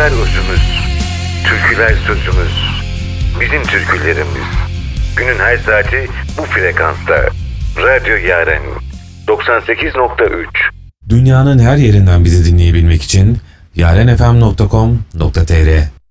Şarkılar özümüz, türküler sözümüz, bizim türkülerimiz. Günün her saati bu frekansta. Radyo Yaren 98.3. Dünyanın her yerinden bizi dinleyebilmek için yarenfm.com.tr